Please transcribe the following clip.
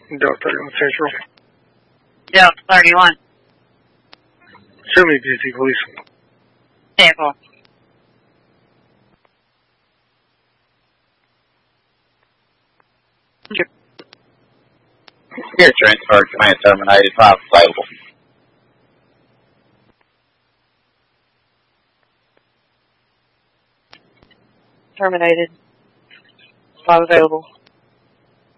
Delta 31 Central. Delta 31. Show me busy, please. Vehicle. Here, transfer command terminated. 5 available. Terminated. 5 available.